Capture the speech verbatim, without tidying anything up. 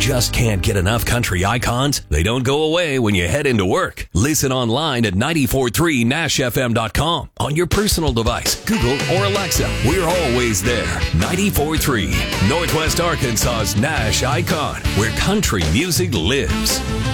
just can't get enough country icons? They don't go away when you head into work. Listen online at nine four three nash f m dot com on your personal device, Google or Alexa. We're always there. ninety-four point three, Northwest Arkansas's Nash Icon, where country music lives.